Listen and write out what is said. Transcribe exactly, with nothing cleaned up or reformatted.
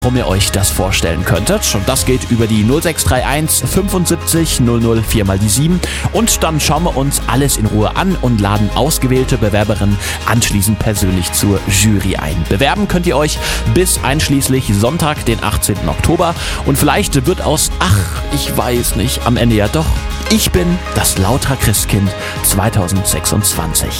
warum ihr euch das vorstellen könntet. Und das geht über die null sechs drei eins fünfundsiebzig null null vier mal die sieben. Und dann schauen wir uns alles in Ruhe an und laden ausgewählte Bewerberinnen anschließend persönlich zur Jury ein. Bewerben könnt ihr euch bis einschließlich Sonntag, den achtzehnten Oktober. Und vielleicht wird aus, ach, ich weiß nicht, am Ende ja doch, ich bin das Lauter Christkind zweitausendsechsundzwanzig.